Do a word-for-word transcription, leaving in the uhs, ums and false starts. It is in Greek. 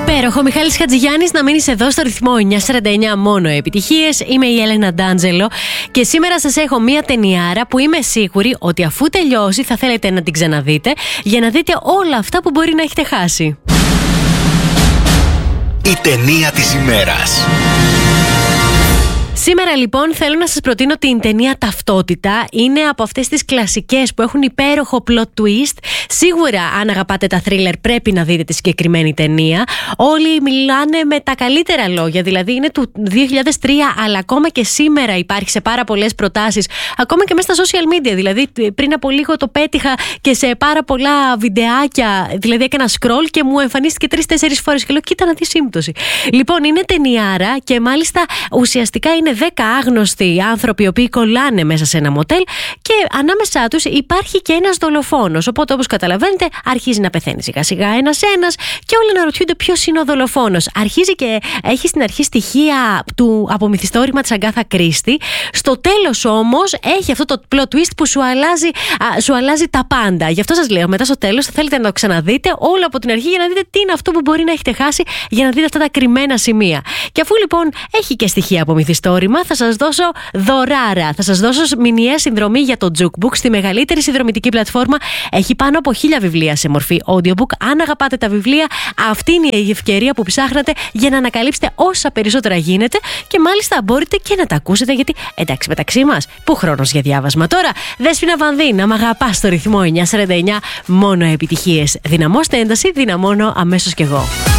Υπέροχο, Μιχάλης Χατζηγιάννης, να μείνεις εδώ στο ρυθμό εννιά σαράντα εννιά, μόνο επιτυχίες. Είμαι η Έλενα Ντάντζελο και σήμερα σας έχω μία ταινιάρα που είμαι σίγουρη ότι αφού τελειώσει θα θέλετε να την ξαναδείτε για να δείτε όλα αυτά που μπορεί να έχετε χάσει. Η ταινία της ημέρας. Σήμερα λοιπόν θέλω να σας προτείνω την ταινία Ταυτότητα. Είναι από αυτές τις κλασικές που έχουν υπέροχο plot twist. Σίγουρα αν αγαπάτε τα thriller πρέπει να δείτε τη συγκεκριμένη ταινία. Όλοι μιλάνε με τα καλύτερα λόγια, δηλαδή είναι του δύο χιλιάδες τρία, αλλά ακόμα και σήμερα υπάρχει σε πάρα πολλές προτάσεις, ακόμα και μέσα στα social media. Δηλαδή πριν από λίγο το πέτυχα και σε πάρα πολλά βιντεάκια, δηλαδή έκανα scroll και μου εμφανίστηκε τρεις-τέσσερις φορές και λέω κοίτα να δει σύμπτωση. Λοιπόν, είναι ταινιάρα και μάλιστα ουσιαστικά είναι δέκα άγνωστοι άνθρωποι οι οποίοι κολλάνε μέσα σε ένα μοτέλ και ανάμεσά τους υπάρχει και ένας δολοφόνος. Οπότε, όπως καταλαβαίνετε, αρχίζει να πεθαίνει σιγά σιγά ένας-ένας και όλοι αναρωτιούνται ποιος είναι ο δολοφόνος. Αρχίζει και έχει στην αρχή στοιχεία του απομυθιστόρημα της Αγκάθα Κρίστη. Στο τέλος όμως έχει αυτό το plot twist που σου αλλάζει, α, σου αλλάζει τα πάντα. Γι' αυτό σας λέω, μετά στο τέλος θα θέλετε να το ξαναδείτε όλο από την αρχή για να δείτε τι είναι αυτό που μπορεί να έχετε χάσει, για να δείτε αυτά τα κρυμμένα σημεία. Και αφού λοιπόν έχει και στοιχεία απομυθιστόρημα, θα σας δώσω δωράρα. Θα σας δώσω μηνιαία συνδρομή για το Jukebook στη μεγαλύτερη συνδρομητική πλατφόρμα. Έχει πάνω από χίλια βιβλία σε μορφή audiobook. Αν αγαπάτε τα βιβλία, αυτή είναι η ευκαιρία που ψάχνατε για να ανακαλύψετε όσα περισσότερα γίνεται και μάλιστα μπορείτε και να τα ακούσετε, γιατί εντάξει, μεταξύ μας, πού χρόνος για διάβασμα τώρα. Δέσποινα Βανδύ, να μ' αγαπάς στο ρυθμό εννιά σαράντα εννιά, μόνο επιτυχίες. Δυναμώστε ένταση, δυναμώνω αμέσως κι εγώ.